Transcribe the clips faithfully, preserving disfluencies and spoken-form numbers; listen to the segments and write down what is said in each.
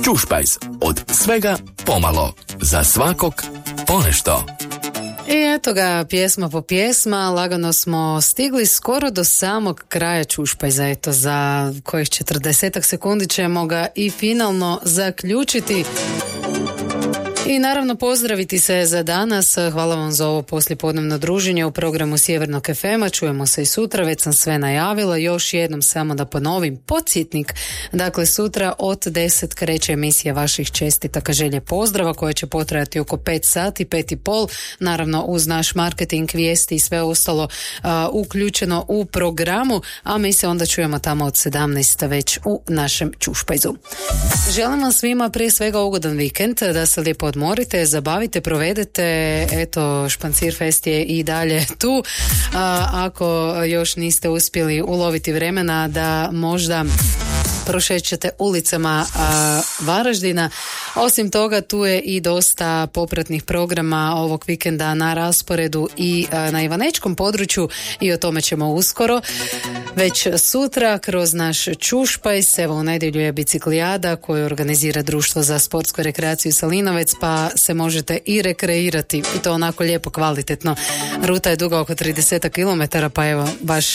Čušpajz, od svega pomalo, za svakog ponešto. I eto ga, pjesma po pjesma, lagano smo stigli skoro do samog kraja Čušpajza. Eto, za kojih četrdesetak sekundi ćemo ga i finalno zaključiti. I naravno pozdraviti se za danas. Hvala vam za ovo poslijepodnevno druženje u programu Sjevernog ef ema. Čujemo se i sutra, već sam sve najavila. Još jednom samo da ponovim podsjetnik. Dakle, sutra od deset kreće emisija vaših čestitaka, želje, pozdrava koja će potrajati oko pet sati, pet i pol. Naravno uz naš marketing, vijesti i sve ostalo uh, uključeno u programu. A mi se onda čujemo tamo od sedamnaest već u našem Čušpajzu. Želim vam svima prije svega ugodan vikend, da se lijepo odmorite, zabavite, provedete. Eto, Špancir Fest je i dalje tu. A, ako još niste uspjeli uloviti vremena da možda prošećete ulicama a, Varaždina. Osim toga, tu je i dosta popratnih programa ovog vikenda na rasporedu i a, na Ivanečkom području, i o tome ćemo uskoro. Već sutra kroz naš Čušpajz, evo u nedjelju je biciklijada koju organizira Društvo za sportsku rekreaciju Salinovec, pa se možete i rekreirati, i to onako lijepo, kvalitetno. Ruta je duga oko trideset kilometara, pa evo baš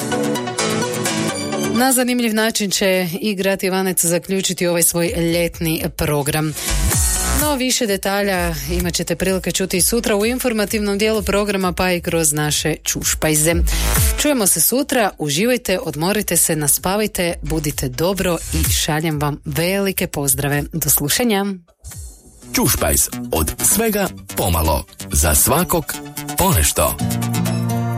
na zanimljiv način će i grad Ivanec zaključiti ovaj svoj ljetni program. No, više detalja imat ćete prilike čuti i sutra u informativnom dijelu programa, pa i kroz naše Čušpajze. Čujemo se sutra, uživajte, odmorite se, naspavajte, budite dobro i šaljem vam velike pozdrave. Do slušanja. Čušpajz, od svega pomalo, za svakog ponešto.